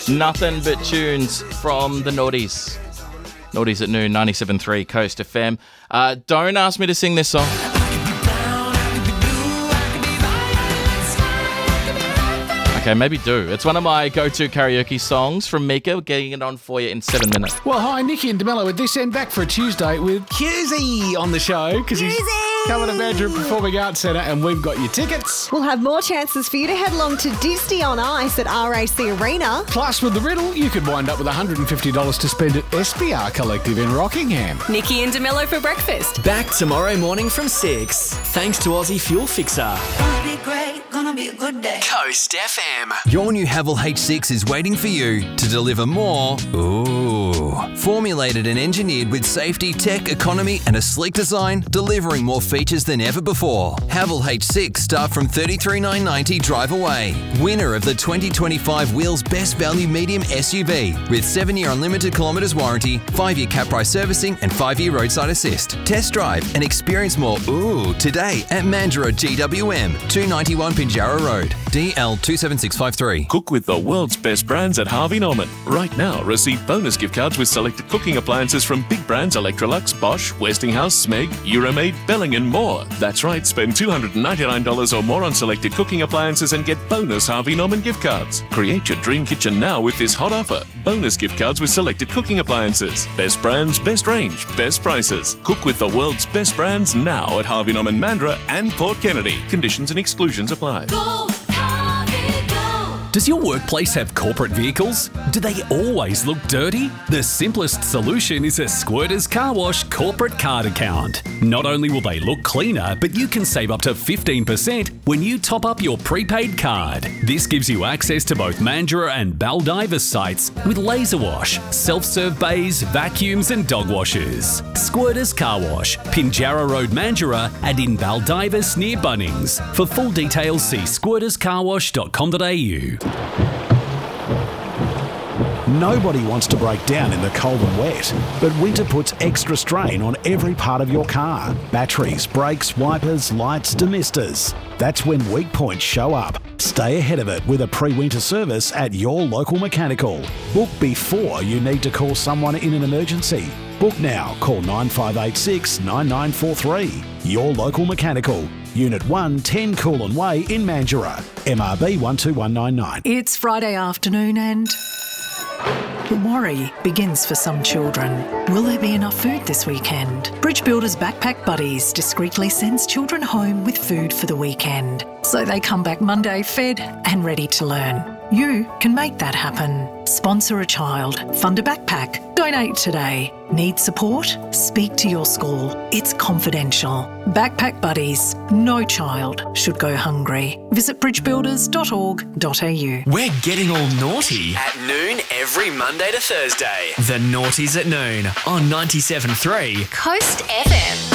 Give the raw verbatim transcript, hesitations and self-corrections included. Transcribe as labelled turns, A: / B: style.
A: Nothing but tunes from the Naughties. Naughties at noon, ninety-seven point three Coast F M. Uh, don't ask me to sing this song. Okay, maybe do. It's one of my go-to karaoke songs from Mika. We're getting it on for you in seven minutes.
B: Well, hi, Nikki and DeMello at this end, back for a Tuesday with Husey on the show because he's coming to Mandurah Performing Arts Centre and we've got your tickets.
C: We'll have more chances for you to head along to Disney on Ice at R A C Arena.
B: Plus, with the riddle, you could wind up with one hundred fifty dollars to spend at S B R Collective in Rockingham.
D: Nikki and DeMello for breakfast.
E: Back tomorrow morning from six. Thanks to Aussie Fuel Fixer.
F: Gonna be great, gonna be a good day.
E: Coast F M.
G: Your new Haval H six is waiting for you to deliver more. Ooh. Formulated and engineered with safety, tech, economy and a sleek design, delivering more features than ever before. Haval H six start from thirty-three thousand nine hundred ninety dollars drive away. Winner of the twenty twenty-five Wheels Best Value Medium S U V with seven-year unlimited kilometres warranty, five-year cap price servicing and five-year roadside assist. Test drive and experience more ooh today at Mandurah G W M, two ninety-one Pinjarra Road, D L two seven six five three.
H: Cook with the world's best brands at Harvey Norman. Right now, receive bonus gift cards with selected cooking appliances from big brands Electrolux, Bosch, Westinghouse, Smeg, Euromaid, Belling and more. That's right, spend two hundred ninety-nine dollars or more on selected cooking appliances and get bonus Harvey Norman gift cards. Create your dream kitchen now with this hot offer. Bonus gift cards with selected cooking appliances. Best brands, best range, best prices. Cook with the world's best brands now at Harvey Norman Mandurah and Port Kennedy. Conditions and exclusions apply.
F: Go, Harvey, go.
I: Does your workplace have corporate vehicles? Do they always look dirty? The simplest solution is a Squirters Car Wash corporate card account. Not only will they look cleaner, but you can save up to fifteen percent when you top up your prepaid card. This gives you access to both Mandurah and Baldivis sites with laser wash, self-serve bays, vacuums and dog washers. Squirters Car Wash, Pinjarra Road, Mandurah and in Baldivis near Bunnings. For full details, see squirters car wash dot com dot a u.
B: Nobody wants to break down in the cold and wet, but winter puts extra strain on every part of your car. Batteries, brakes, wipers, lights, demisters. That's when weak points show up. Stay ahead of it with a pre-winter service at your local mechanical. Book before you need to call someone in an emergency. Book now. Call nine five eight six, nine nine four three. Your local mechanical. Unit one, ten Coolin Way in Mandurah. M R B one two one nine nine.
J: It's Friday afternoon and the worry begins for some children. Will there be enough food this weekend? Bridge Builders Backpack Buddies discreetly sends children home with food for the weekend, so they come back Monday fed and ready to learn. You can make that happen. Sponsor a child. Fund a backpack. Donate today. Need support? Speak to your school. It's confidential. Backpack Buddies. No child should go hungry. Visit bridge builders dot org dot a u.
E: We're getting all naughty at noon every Monday to Thursday. The Naughties at Noon on ninety-seven point three
D: Coast F M.